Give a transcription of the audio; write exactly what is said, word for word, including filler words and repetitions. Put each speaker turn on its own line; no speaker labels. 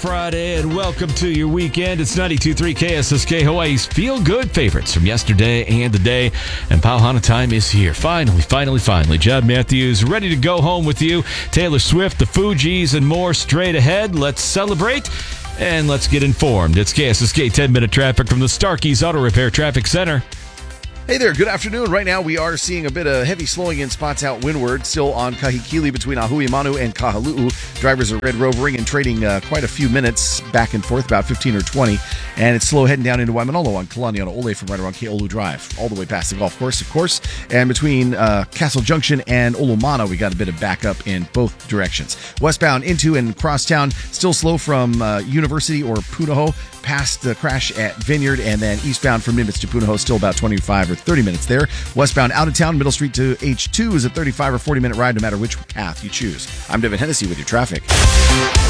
Friday, and welcome to your weekend. It's ninety-two point three K S S K, Hawaii's feel-good favorites from yesterday and the day. And Pauhana time is here. Finally, finally, finally. John Matthews ready to go home with you. Taylor Swift, the Fugees, and more straight ahead. Let's celebrate and let's get informed. It's K S S K ten-minute traffic from the Starkey's Auto Repair Traffic Center.
Hey there, good afternoon. Right now we are seeing a bit of heavy slowing in spots out windward, still on Kahikili between Ahuimanu and Kahaluu. Drivers are red rovering and trading uh, quite a few minutes back and forth, about fifteen or twenty. And it's slow heading down into Waimanalo on Kalani on Ole from right around Ke'olu Drive, all the way past the golf course, of course. And between uh, Castle Junction and Olomana, we got a bit of backup in both directions. Westbound into and crosstown, still slow from uh, University or Punahou past the crash at Vineyard, and then eastbound from Nimitz to Punahou, still about twenty-five or thirty minutes there. Westbound out of town, Middle Street to H two is a thirty-five or forty minute ride no matter which path you choose. I'm Devin Hennessy with your traffic.